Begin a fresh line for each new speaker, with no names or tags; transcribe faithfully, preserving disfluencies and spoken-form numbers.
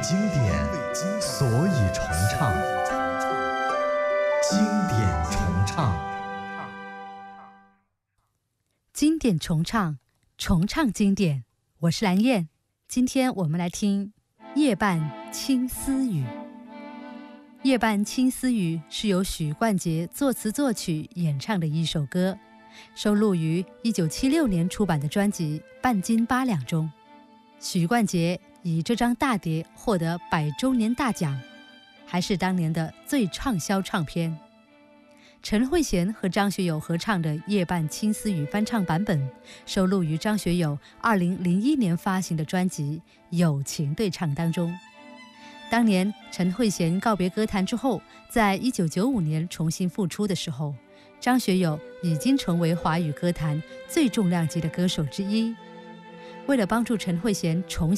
经典，所以重唱。经典重唱，
经典重唱，重唱经典。我是蓝燕，今天我们来听《夜半青丝雨》。《夜半青丝雨》是由许冠杰作词作曲演唱的一首歌，收录于一九七六年出版的专辑《半斤八两》中。许冠杰以这张大碟获得百周年大奖，还是当年的最畅销唱片。陈慧娴和张学友合唱的《夜半青丝雨》翻唱版本收录于张学友二零零一年发行的专辑《友情对唱》当中。当年陈慧娴告别歌坛之后，在一九九五年重新复出的时候，张学友已经成为华语歌坛最重量级的歌手之一。为了帮助陈慧娴重